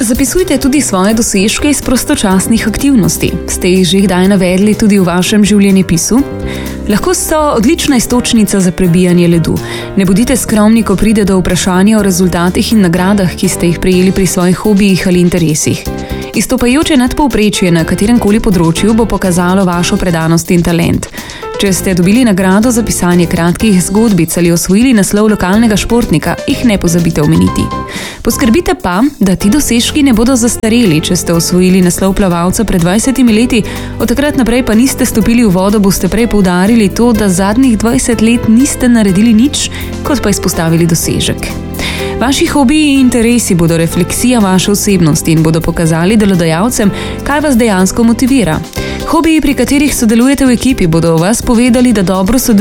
Zapisujte tudi svoje dosežke iz prostočasnih aktivnosti. Ste jih že kdaj navedli tudi v vašem življenjepisu? Lahko so odlična iztočnica za prebijanje ledu. Ne bodite skromni, ko pride do vprašanja o rezultatih in nagradah, ki ste jih prejeli pri svojih hobijih ali interesih. Izstopajoče nadpovprečje na katerem koli področju bo pokazalo vašo predanost in talent. Če ste dobili nagrado za pisanje kratkih zgodbic ali osvojili naslov lokalnega športnika, jih ne pozabite omeniti. Poskrbite pa, da ti dosežki ne bodo zastareli. Če ste osvojili naslov plavalca pred 20 leti, od takrat naprej pa niste stopili v vodo, boste prej poudarili to, da zadnjih 20 let niste naredili nič, kot pa izpostavili dosežek. Vaši hobiji in interesi bodo refleksija vaše osebnosti in bodo pokazali delodajalcem, kaj vas dejansko motivira. Hobiji, pri katerih sodelujete v ekipi, bodo o vas povedali, da dobro sodelujete